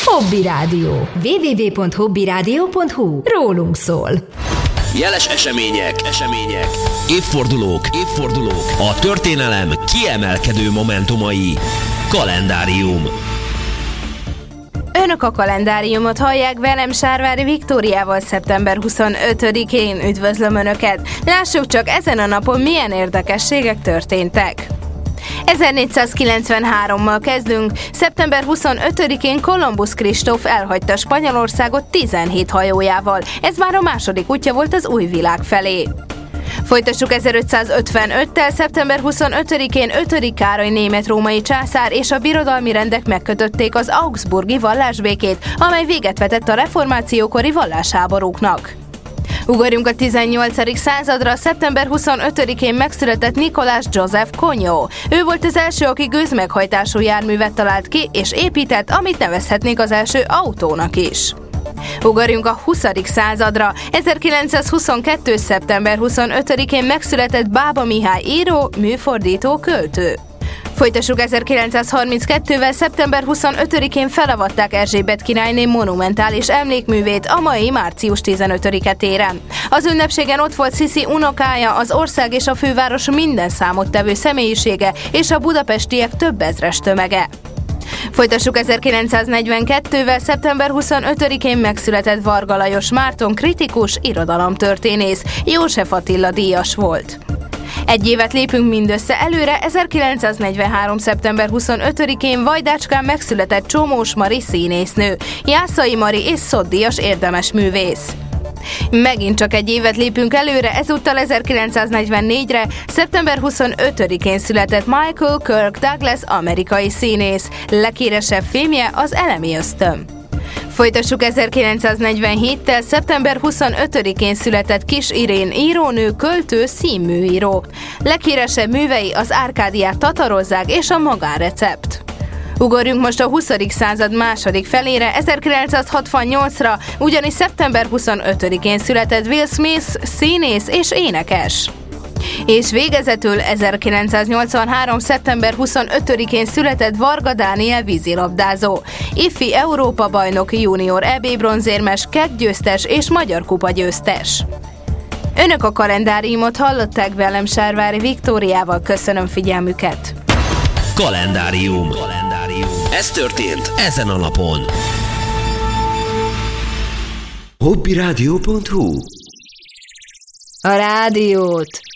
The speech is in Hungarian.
Hobby Rádió. www.hobbyradio.hu. Rólunk szól. Jeles események, évfordulók, a történelem kiemelkedő momentumai. Kalendárium. Önök a kalendáriumot hallják, velem Sárvári Viktóriával szeptember 25-én. Üdvözlöm Önöket! Lássuk csak, ezen a napon milyen érdekességek történtek. 1493-mal kezdünk. Szeptember 25-én Kolumbusz Kristóf elhagyta Spanyolországot 17 hajójával. Ez már a második útja volt az új világ felé. Folytassuk 1555-tel. Szeptember 25-én 5. Károly német-római császár és a birodalmi rendek megkötötték az augsburgi vallásbékét, amely véget vetett a reformációkori vallásháborúknak. Ugorjunk a 18. századra. Szeptember 25-én megszületett Nicolas Joseph Cognot. Ő volt az első, aki gőzmeghajtású járművet talált ki és épített, amit nevezhetnék az első autónak is. Ugorjunk a 20. századra. 1922. szeptember 25-én megszületett Bába Mihály író, műfordító, költő. Folytassuk 1932-vel. Szeptember 25-én felavatták Erzsébet királyné monumentális emlékművét a mai március 15-e téren. Az ünnepségen ott volt Sziszi unokája, az ország és a főváros minden számottevő személyisége és a budapestiek több ezres tömege. Folytassuk 1942-vel. Szeptember 25-én megszületett Varga Lajos Márton, kritikus, irodalomtörténész. József Attila díjas volt. Egy évet lépünk mindössze előre. 1943. szeptember 25-én Vajdácskán megszületett Csomós Mari színésznő, Jászai Mari és Szotdíjas érdemes művész. Megint csak egy évet lépünk előre, ezúttal 1944-re, szeptember 25-én született Michael Kirk Douglas, amerikai színész. Leghíresebb filmje az Elemi ösztön. Folytassuk 1947-tel. Szeptember 25-én született Kis Irén írónő, költő, színműíró. Leghíresebb művei az Árkádiát tatarozzák és a Magánrecept. Ugorjunk most a 20. század második felére. 1968-ra, ugyanis szeptember 25-én született Will Smith, színész és énekes. És végezetül 1983. szeptember 25-én született Varga Dániel vízilabdázó, ifi Európa-bajnok, junior EB bronzérmes, kettgyőztes és Magyar Kupa győztes. Önök a kalendáriumot hallották, velem Sárvári Viktóriával. Köszönöm figyelmüket! Kalendárium. Ez történt ezen a napon. Hobbyradio.hu. A rádiót